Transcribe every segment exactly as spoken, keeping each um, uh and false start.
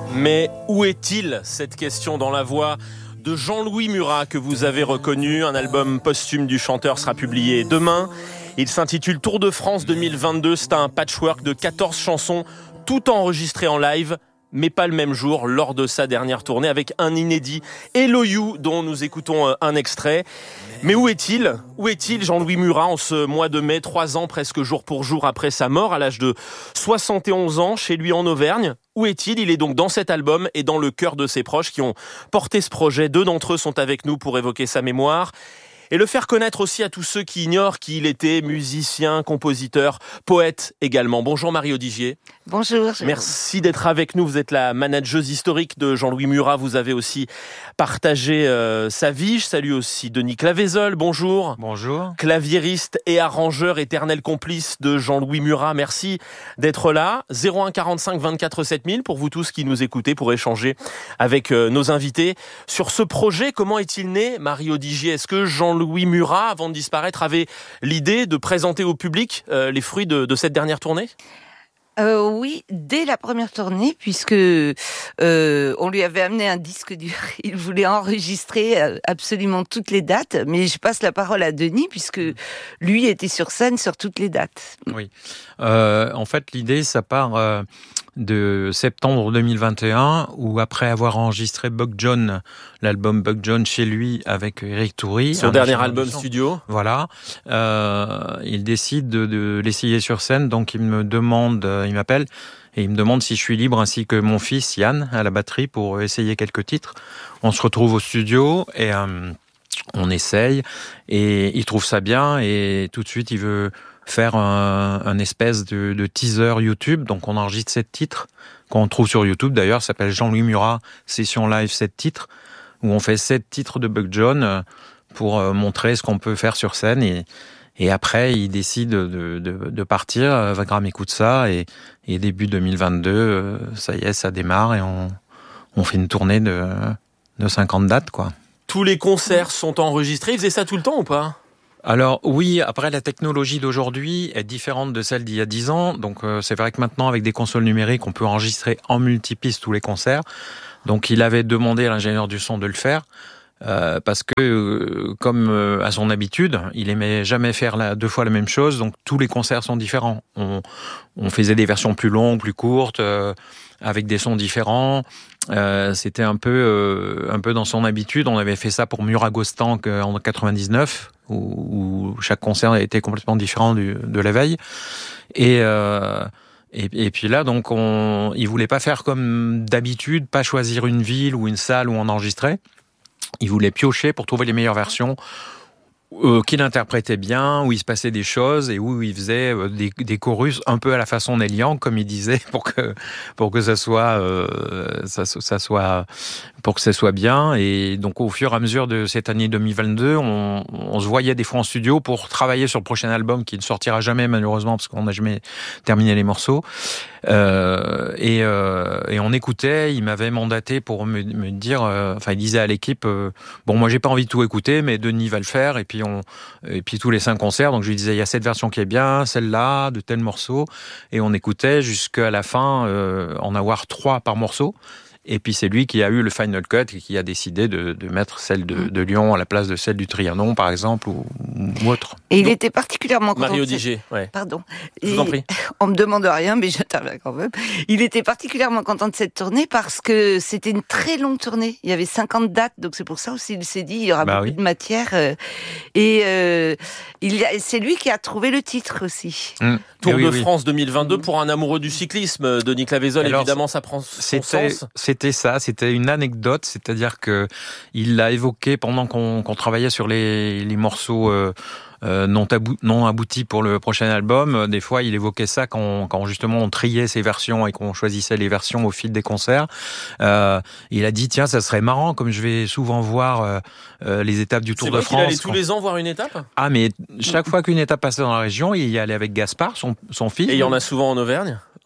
Mais où est-il, cette question dans la voix de Jean-Louis Murat que vous avez reconnu. Un album posthume du chanteur sera publié demain. Il s'intitule Tour de France deux mille vingt-deux. C'est un patchwork de quatorze chansons, tout enregistrées en live, mais pas le même jour, lors de sa dernière tournée, avec un inédit, Hello You, dont nous écoutons un extrait. Mais où est-il ? Où est-il, Jean-Louis Murat, en ce mois de mai, trois ans presque jour pour jour après sa mort, à l'âge de soixante et onze ans, chez lui en Auvergne ? Où est-il ? Il est donc dans cet album et dans le cœur de ses proches qui ont porté ce projet. Deux d'entre eux sont avec nous pour évoquer sa mémoire et le faire connaître aussi à tous ceux qui ignorent qui il était, musicien, compositeur, poète également. Bonjour Marie Odigier. Bonjour. Merci d'être avec nous. Vous êtes la manageuse historique de Jean-Louis Murat. Vous avez aussi partagé euh, sa vie. Je salue aussi Denis Clavaizel. Bonjour. Bonjour. Claviériste et arrangeur, éternel complice de Jean-Louis Murat. Merci d'être là. zéro un quarante-cinq vingt-quatre sept mille pour vous tous qui nous écoutez, pour échanger avec euh, nos invités sur ce projet. Comment est-il né, Marie Odigier ? Est-ce que Jean Jean-Louis Murat, avant de disparaître, avait l'idée de présenter au public euh, les fruits de, de cette dernière tournée ? Euh, oui, dès la première tournée, puisque euh, on lui avait amené un disque dur. Il voulait enregistrer absolument toutes les dates, mais je passe la parole à Denis, puisque lui était sur scène sur toutes les dates. Oui, euh, en fait l'idée ça part euh, de septembre deux mille vingt et un, où après avoir enregistré Buck John, l'album Buck John chez lui avec Eric Toury, son dernier album studio, voilà, euh, il décide de, de l'essayer sur scène, donc il me demande, il m'appelle et il me demande si je suis libre, ainsi que mon fils Yann à la batterie, pour essayer quelques titres. On se retrouve au studio et euh, on essaye et il trouve ça bien et tout de suite il veut faire un, un espèce de, de teaser YouTube. Donc on enregistre sept titres qu'on trouve sur YouTube d'ailleurs, ça s'appelle Jean-Louis Murat session live sept titres, où on fait sept titres de Buck John pour montrer ce qu'on peut faire sur scène. Et, et après il décide de, de, de partir. Wagram écoute ça et, et début deux mille vingt-deux, ça y est, ça démarre et on, on fait une tournée de, de cinquante dates, quoi. Tous les concerts sont enregistrés. Il faisait ça tout le temps ou pas ? Alors oui, après la technologie d'aujourd'hui est différente de celle d'il y a dix ans. Donc euh, c'est vrai que maintenant avec des consoles numériques, on peut enregistrer en multipiste tous les concerts. Donc il avait demandé à l'ingénieur du son de le faire. Euh, parce que, euh, comme euh, à son habitude, il aimait jamais faire la, deux fois la même chose, donc tous les concerts sont différents. On, on faisait des versions plus longues, plus courtes, euh, avec des sons différents. Euh, c'était un peu, euh, un peu dans son habitude. On avait fait ça pour Muragostan en quatre-vingt-dix-neuf, où, où chaque concert était complètement différent du, de la veille. Et euh, Et, et puis là, donc, on, il voulait pas faire comme d'habitude, pas choisir une ville ou une salle où on enregistrait. Il voulait piocher pour trouver les meilleures versions, euh, qu'il interprétait bien, où il se passait des choses et où il faisait euh, des, des chorus un peu à la façon Neil Young, comme il disait, pour que pour que ça soit euh, ça, ça soit pour que ça soit bien. Et donc au fur et à mesure de cette année deux mille vingt-deux, on, on se voyait des fois en studio pour travailler sur le prochain album qui ne sortira jamais malheureusement parce qu'on n'a jamais terminé les morceaux. Euh, et, euh, et on écoutait. Il m'avait mandaté pour me, me dire, euh, enfin il disait à l'équipe, euh, bon moi j'ai pas envie de tout écouter, mais Denis va le faire. Et puis on, et puis tous les cinq concerts. Donc je lui disais il y a cette version qui est bien, celle-là, de tel morceau. Et on écoutait jusqu'à la fin, euh, en avoir trois par morceau. Et puis c'est lui qui a eu le final cut et qui a décidé de, de mettre celle de, de Lyon à la place de celle du Trianon, par exemple, ou, ou autre. Et il Donc, était particulièrement content. Marie de Odigier, cette... ouais. Pardon. Je vous en prie. On me demande rien, mais j'interviens quand même. Il était particulièrement content de cette tournée parce que c'était une très longue tournée. Il y avait cinquante dates, donc c'est pour ça aussi il s'est dit il y aura bah beaucoup oui. de matière. Et euh, il a... c'est lui qui a trouvé le titre aussi. Mmh. Tour oui, de oui. France deux mille vingt-deux pour un amoureux du cyclisme. Denis Clavaizel, Alors, évidemment, ça prend son C'était, sens. c'était ça, c'était une anecdote, c'est-à-dire que il l'a évoqué pendant qu'on, qu'on travaillait sur les, les morceaux euh, euh, non, tabou, non aboutis pour le prochain album. Des fois, il évoquait ça quand, quand justement on triait ces versions et qu'on choisissait les versions au fil des concerts. Euh, il a dit tiens, ça serait marrant, comme je vais souvent voir euh, euh, les étapes du Tour C'est de vrai qu'il France. allait tous les ans voir une étape. Ah, mais chaque fois qu'une étape passait dans la région, il y allait avec Gaspard, son, son fils. Et il y en a souvent en Auvergne.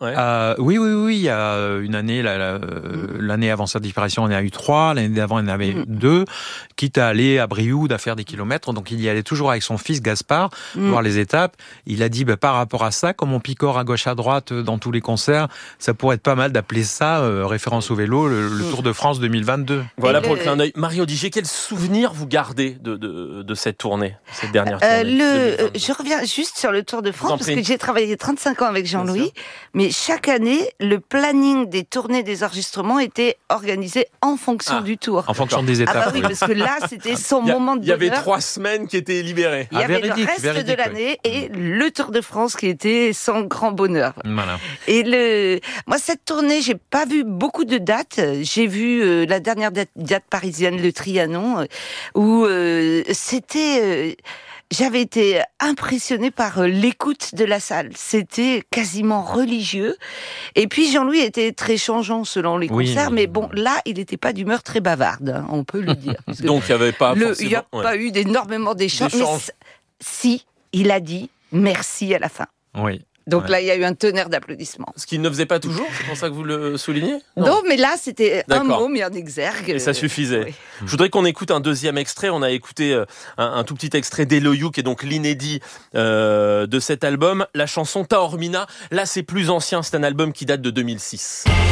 Ouais. Euh, oui, oui, oui. Il y a une année, la, la, mmh. l'année avant sa disparition, on en a eu trois. L'année d'avant, il y en avait mmh. deux. Quitte à aller à Brioude, à faire des kilomètres. Donc, il y allait toujours avec son fils Gaspard, mmh. voir les étapes. Il a dit, bah, par rapport à ça, comme on picore à gauche à droite dans tous les concerts, ça pourrait être pas mal d'appeler ça, euh, référence au vélo, le, le Tour de France deux mille vingt-deux. Voilà Et pour le... le clin d'œil. Marie Odiger, quel souvenir vous gardez de, de, de cette tournée, cette dernière tournée euh, le, euh, Je reviens juste sur le Tour de France, parce que j'ai travaillé trente-cinq ans avec Jean-Louis, mais chaque année, le planning des tournées des enregistrements était organisé en fonction ah, du Tour. En fonction des étapes. Ah bah oui, parce que là, c'était son a, moment de bonheur. Il y avait trois semaines qui étaient libérées. Il y ah, avait véridique, le reste véridique, de l'année oui. et le Tour de France qui était sans grand bonheur. Voilà. Et le, moi, cette tournée, j'ai pas vu beaucoup de dates. J'ai vu euh, la dernière date, date parisienne, le Trianon, euh, où euh, c'était... Euh, J'avais été impressionnée par l'écoute de la salle. C'était quasiment religieux. Et puis Jean-Louis était très changeant selon les concerts, oui. mais bon, là, il n'était pas d'humeur très bavarde, hein, on peut le dire. Donc il n'y avait pas le, forcément... Il n'y a ouais. pas eu d'énormément d'échanges. Mais si, il a dit merci à la fin. Oui. Donc ouais. là, il y a eu un tonnerre d'applaudissements. Ce qu'il ne faisait pas toujours, c'est pour ça que vous le soulignez ? Non, non mais là, c'était D'accord. un mot mis en exergue. Et ça suffisait. Oui. Je voudrais qu'on écoute un deuxième extrait. On a écouté un, un tout petit extrait d'Eloyou, qui est donc l'inédit euh, de cet album. La chanson Taormina. Là, c'est plus ancien. C'est un album qui date de deux mille six.